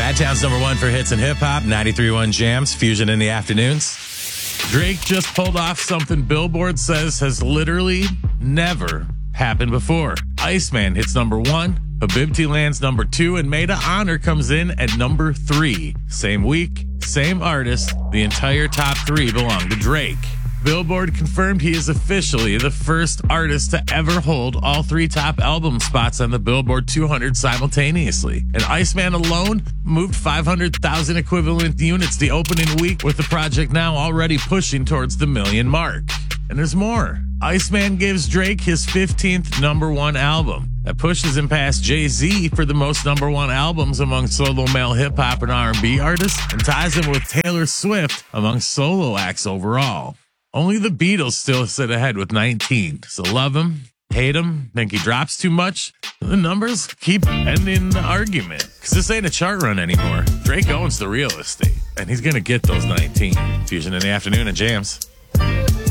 Bad Town's number one for hits and hip hop. 93.1 Jams, Fusion in the afternoons. Drake just pulled off something Billboard says has literally never happened before. Iceman hits number one. Habibti lands number two, and Made of Honor comes in at number three. Same week, same artist. The entire top three belong to Drake. Billboard confirmed he is officially the first artist to ever hold all three top album spots on the Billboard 200 simultaneously. And Iceman alone moved 500,000 equivalent units the opening week, with the project now already pushing towards the million mark. And there's more. Iceman gives Drake his 15th number one album. That pushes him past Jay-Z for the most number one albums among solo male hip-hop and R&B artists, and ties him with Taylor Swift among solo acts overall. Only the Beatles still sit ahead with 19. So love him, hate him, think he drops too much. The numbers keep ending the argument, because this ain't a chart run anymore. Drake owns the real estate, and he's going to get those 19. Fusion in the afternoon and Jams.